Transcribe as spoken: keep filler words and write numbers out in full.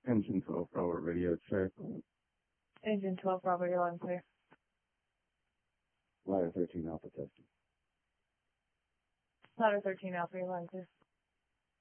Engine twelve Bravo radio check. Engine twelve Bravo, you're loud and clear. Ladder thirteen Alpha testing. Ladder thirteen Alpha, you're loud and clear.